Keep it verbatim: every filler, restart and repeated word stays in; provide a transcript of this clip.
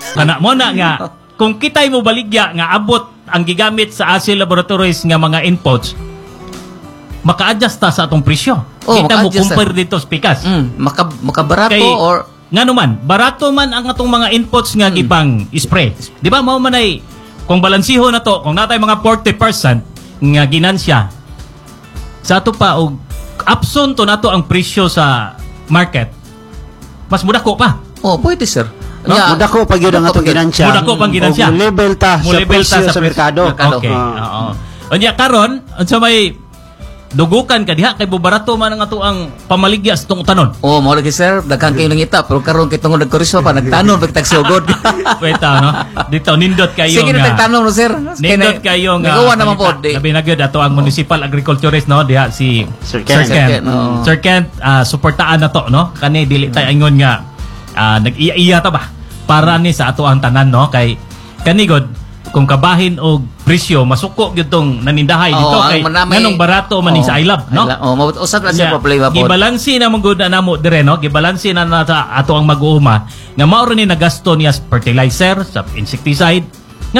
Kana mo na nga kung kitay mo baligya nga abot ang gigamit sa Asil Laboratories nga mga inputs, maka-adjust ta sa atong presyo. Oh, Kita mo maka-adjust, compare dito sa pikas. Mm, maka, makabarato Kay, or... nga naman, barato man ang atong mga inputs nga gipang spray. Di ba, mao man ay, kung balansiho na to, kung natay mga forty percent nga ginansya, sa ato pa, og abson to na to ang presyo sa market, mas muda ko pa. Oh, pwede, sir. No? Yeah. Muda ko pag yun ang Muda ko atong pag- ginansya. Muda ko pang ginansya. O level ta sa Mulibel ta presyo sa pres- merkado. merkado. Okay, Ah. oo. Unya karon, unsa may dugukan ka diha kay bubarato man ang ato ang pamaligya sa tong tanon. Oh, mo lagi, sir. Daghang kayo nangita. Pero karon kay tungod nagkuriswa pa. Nagtanon, pagtagsugod. Wait ah, no. Dito nindot kayo Sige na nga. nagtanon, no, sir. Nindot kayo nga. Nagawa naman po. salita. Labi na gyud ato ang municipal agriculturist no diha si Sir Sir Kent. Kent. Kent, oo. Sir Kent, ah, suportaan na to no. Kani dili tay ingon nga ah, nag-iya-iya ta ba para ni sa ato ang tanan no kay kanigod kung kabahin og presyo masuko gyud tong nanindahay dito Oo, kay ang manamay- nganong barato man ni Oo. sa I Love no. Oh, mabut usab na siya Nya, problema po. gibalansi na mong na namo dire no gibalansi na na sa ato ang mag-uuma nga mao rin ni nagasto niya sa fertilizer sa insecticide